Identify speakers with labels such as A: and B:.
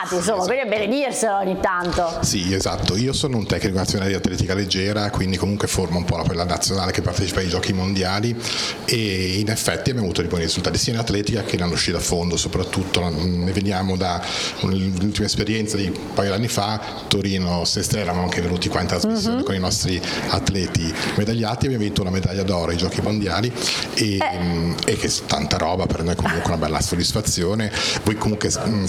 A: risultati, insomma, quindi è bene dirselo ogni tanto.
B: Sì, esatto, io sono un tecnico nazionale di atletica leggera, quindi comunque formo un po' quella nazionale che partecipa ai giochi mondiali, e in effetti abbiamo avuto dei buoni risultati sia in atletica che nello sci da fondo, soprattutto ne veniamo da l'ultima esperienza di un paio di anni fa, Torino Sestri, eravamo anche venuti qua in trasmissione con i nostri atleti medagliati, abbiamo vinto una medaglia d'oro ai giochi mondiali e che è tanta roba per noi, comunque una bella soddisfazione. Voi comunque